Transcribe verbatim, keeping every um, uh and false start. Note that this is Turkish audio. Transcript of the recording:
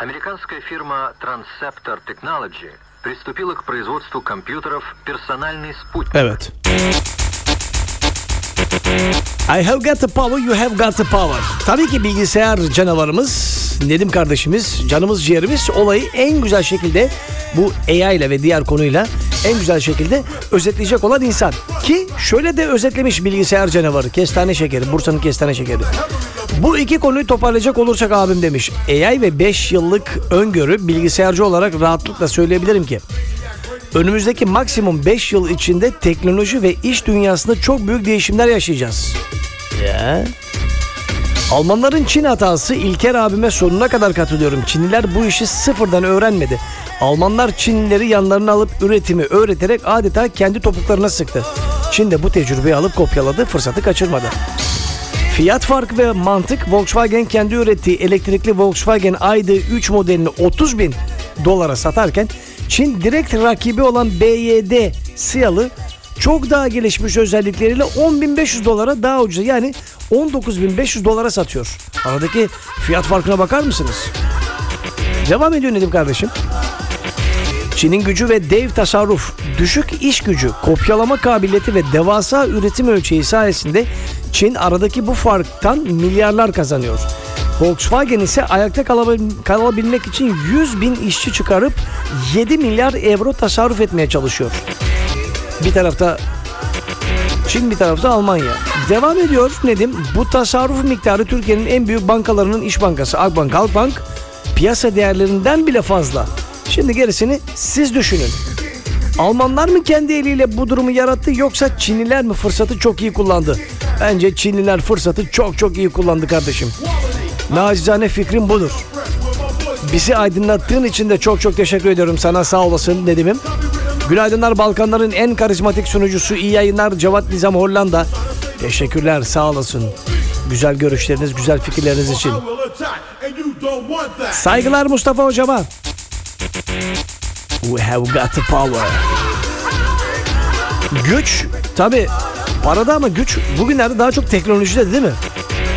Американская фирма Transceptor Technology приступила к производству компьютеров «Персональный спутник». Evet. I have got the power, you have got the power. Tabii ki bilgisayar canavarımız, Nedim kardeşimiz, canımız ciğerimiz olayı en güzel şekilde bu A I ile ve diğer konuyla en güzel şekilde özetleyecek olan insan. Ki şöyle de özetlemiş bilgisayar canavarı, kestane şekeri, Bursa'nın kestane şekeri. Bu iki konuyu toparlayacak olursak abim demiş, A I ve beş yıllık öngörü, bilgisayarcı olarak rahatlıkla söyleyebilirim ki önümüzdeki maksimum beş yıl içinde teknoloji ve iş dünyasında çok büyük değişimler yaşayacağız. Ya. Almanların Çin hatası, İlker abime sonuna kadar katılıyorum. Çinliler bu işi sıfırdan öğrenmedi. Almanlar Çinlileri yanlarına alıp üretimi öğreterek adeta kendi topuklarına sıktı. Çin de bu tecrübeyi alıp kopyaladı, fırsatı kaçırmadı. Fiyat farkı ve mantık, Volkswagen kendi ürettiği elektrikli Volkswagen I D üç modelini otuz bin dolara satarken Çin direkt rakibi olan B Y D Siyalı çok daha gelişmiş özellikleriyle on bin beş yüz dolara daha ucuz, yani on dokuz bin beş yüz dolara satıyor. Aradaki fiyat farkına bakar mısınız? Devam ediyor Nedim kardeşim. Çin'in gücü ve dev tasarruf, düşük iş gücü, kopyalama kabiliyeti ve devasa üretim ölçeği sayesinde Çin aradaki bu farktan milyarlar kazanıyor. Volkswagen ise ayakta kalabilmek için yüz bin işçi çıkarıp yedi milyar euro tasarruf etmeye çalışıyor. Bir tarafta Çin, bir tarafta Almanya. Devam ediyor Nedim. Bu tasarruf miktarı Türkiye'nin en büyük bankalarının İş Bankası, Akbank, Halkbank piyasa değerlerinden bile fazla. Şimdi gerisini siz düşünün. Almanlar mı kendi eliyle bu durumu yarattı, yoksa Çinliler mi fırsatı çok iyi kullandı? Bence Çinliler fırsatı çok çok iyi kullandı kardeşim. Nacizane fikrim budur. Bizi aydınlattığın için de çok çok teşekkür ediyorum sana, sağ olasın Nedim'im. Günaydınlar, Balkanların en karizmatik sunucusu, iyi yayınlar Cevat Nizam Hollanda. Teşekkürler, sağ olasın. Güzel görüşleriniz, güzel fikirleriniz için. Saygılar Mustafa hocama. We have got the power. Güç tabi parada ama güç bugünlerde daha çok teknolojide, değil mi?